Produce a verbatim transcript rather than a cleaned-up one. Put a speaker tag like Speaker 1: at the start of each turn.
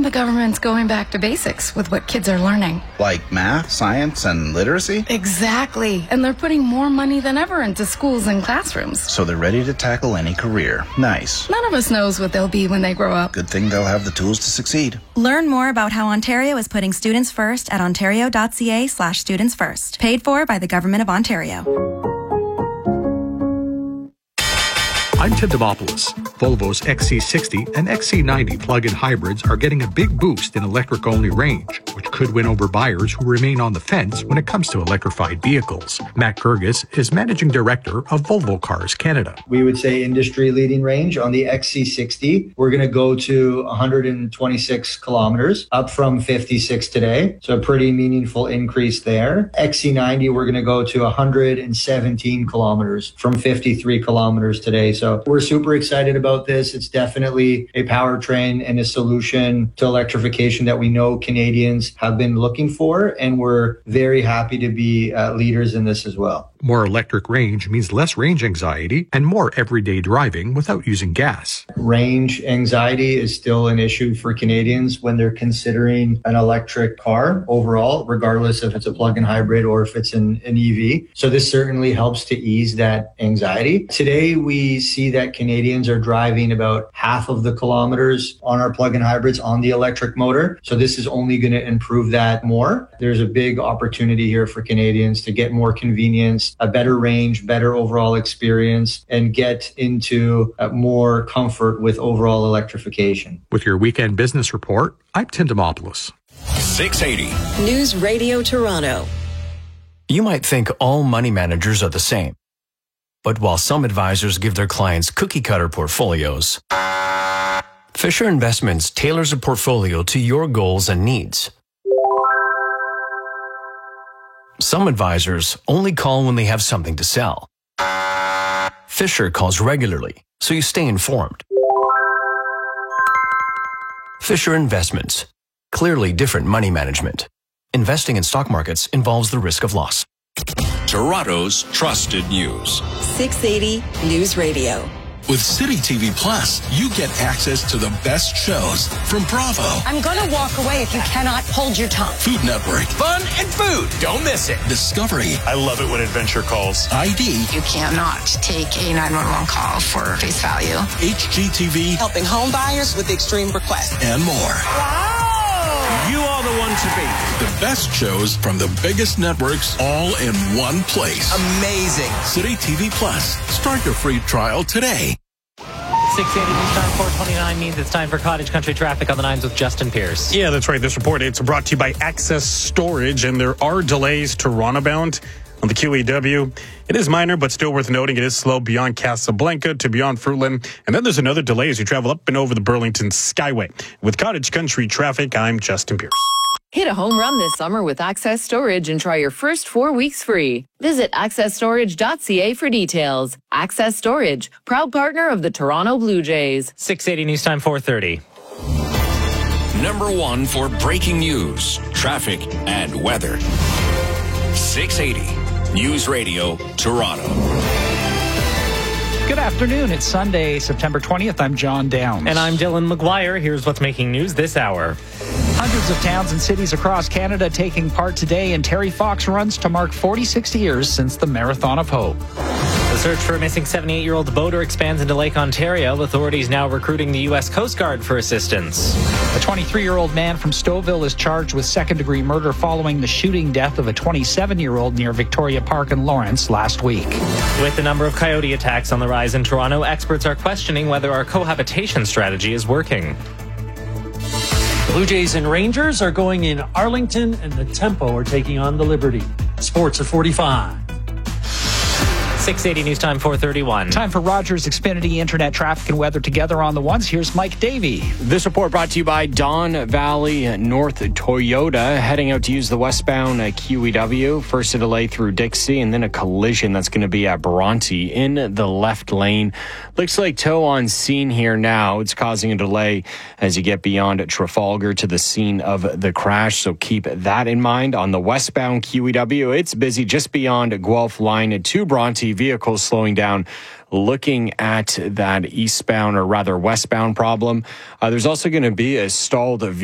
Speaker 1: the government's going back to basics with what kids are learning.
Speaker 2: Like math, science, and literacy?
Speaker 1: Exactly. And they're putting more money than ever into schools and classrooms.
Speaker 2: So they're ready to tackle any career. Nice.
Speaker 1: None of us knows what they'll be when they grow up.
Speaker 2: Good thing they'll have the tools to succeed.
Speaker 3: Learn more about how Ontario is putting students first at ontario.ca slash students first. Paid for by the Government of Ontario.
Speaker 4: I'm Tim Demopoulos. Volvo's X C sixty and X C ninety plug-in hybrids are getting a big boost in electric-only range, which could win over buyers who remain on the fence when it comes to electrified vehicles. Matt Kurgis is Managing Director of Volvo Cars Canada.
Speaker 5: We would say industry-leading range on the X C sixty. We're going to go to one hundred twenty-six kilometers, up from fifty-six today. So a pretty meaningful increase there. X C ninety, we're going to go to one hundred seventeen kilometers from fifty-three kilometers today. So we're super excited about this. It's definitely a powertrain and a solution to electrification that we know Canadians have been looking for, and we're very happy to be uh, leaders in this as well.
Speaker 4: More electric range means less range anxiety and more everyday driving without using gas.
Speaker 5: Range anxiety is still an issue for Canadians when they're considering an electric car overall, regardless if it's a plug-in hybrid or if it's an, an E V. So this certainly helps to ease that anxiety. Today, we see that Canadians are driving about half of the kilometers on our plug-in hybrids on the electric motor. So this is only going to improve that more. There's a big opportunity here for Canadians to get more convenience, a better range, better overall experience, and get into uh, more comfort with overall electrification.
Speaker 4: With your weekend business report, I'm Tim Demopoulos.
Speaker 6: six eighty
Speaker 7: News Radio Toronto.
Speaker 8: You might think all money managers are the same. But while some advisors give their clients cookie-cutter portfolios, Fisher Investments tailors a portfolio to your goals and needs. Some advisors only call when they have something to sell. Fisher calls regularly, so you stay informed. Fisher Investments. Clearly different money management. Investing in stock markets involves the risk of loss.
Speaker 6: Toronto's trusted news.
Speaker 7: six eighty News Radio.
Speaker 6: With City T V Plus, you get access to the best shows from Bravo,
Speaker 9: I'm going to walk away if you cannot hold your tongue.
Speaker 6: Food Network,
Speaker 10: Fun and food. Don't miss it.
Speaker 6: Discovery.
Speaker 10: I love it when Adventure calls.
Speaker 6: I D.
Speaker 11: You cannot take a nine one one call for face value.
Speaker 6: H G T V.
Speaker 12: Helping home buyers with extreme requests.
Speaker 6: And more.
Speaker 10: Wow! You are the one to beat.
Speaker 6: The best shows from the biggest networks all in one place.
Speaker 10: Amazing.
Speaker 6: City T V Plus. Start your free trial today.
Speaker 13: six eighty News Time four twenty-nine means it's time for Cottage Country Traffic on the nines with Justin Pierce.
Speaker 14: Yeah, that's right. This report, it's brought to you by Access Storage, and there are delays Toronto bound on the Q E W. It is minor, but still worth noting. It is slow beyond Casablanca to beyond Fruitland. And then there's another delay as you travel up and over the Burlington Skyway. With Cottage Country Traffic, I'm Justin Pierce.
Speaker 15: Hit a home run this summer with Access Storage and try your first four weeks free. Visit access storage dot c a for details. Access Storage, proud partner of the Toronto Blue Jays.
Speaker 13: six eighty News Time four thirty.
Speaker 6: Number one for breaking news, traffic, and weather. six eighty News Radio, Toronto.
Speaker 16: Good afternoon. It's Sunday, September twentieth. I'm John Downs.
Speaker 13: And I'm Dylan McGuire. Here's what's making news this hour.
Speaker 16: Hundreds of towns and cities across Canada taking part today in Terry Fox runs to mark forty-six years since the Marathon of Hope.
Speaker 13: The search for a missing seventy-eight-year-old boater expands into Lake Ontario. Authorities now recruiting the U S Coast Guard for assistance.
Speaker 16: A twenty-three-year-old man from Stouffville is charged with second-degree murder following the shooting death of a twenty-seven-year-old near Victoria Park in Lawrence last week.
Speaker 13: With the number of coyote attacks on the rise in Toronto, experts are questioning whether our cohabitation strategy is working.
Speaker 17: Blue Jays and Rangers are going in Arlington, and the Tempo are taking on the Liberty. Sports at forty-five.
Speaker 13: six eighty News Time four thirty-one.
Speaker 16: Time for Rogers Xfinity Internet traffic and weather together on the ones. Here's Mike Davey.
Speaker 18: This report brought to you by Don Valley North Toyota. Heading out to use the westbound Q E W. First a delay through Dixie and then a collision that's going to be at Bronte in the left lane. Looks like tow on scene here now. It's causing a delay as you get beyond Trafalgar to the scene of the crash. So keep that in mind. On the westbound Q E W, it's busy just beyond Guelph line to Bronte. Vehicles slowing down, looking at that eastbound or rather westbound problem. Uh, there's also going to be a stalled